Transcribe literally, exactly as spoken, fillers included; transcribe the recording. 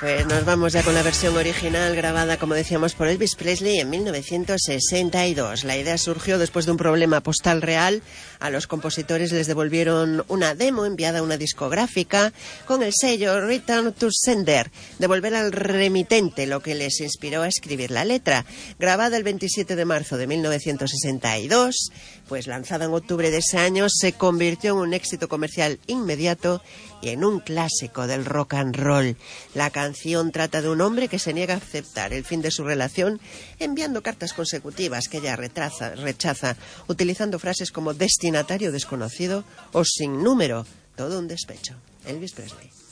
Pues nos vamos ya con la versión original grabada, como decíamos, por Elvis Presley en mil novecientos sesenta y dos. La idea surgió después de un problema postal real. A los compositores les devolvieron una demo enviada a una discográfica con el sello Return to Sender, devolver al remitente, lo que les inspiró a escribir la letra. Grabada el veintisiete de marzo de mil novecientos sesenta y dos, pues lanzada en octubre de ese año, se convirtió en un éxito comercial inmediato y en un clásico del rock and roll. La canción trata de un hombre que se niega a aceptar el fin de su relación, enviando cartas consecutivas que ella retraza, rechaza, utilizando frases como destinatario desconocido o sin número. Todo un despecho. Elvis Presley.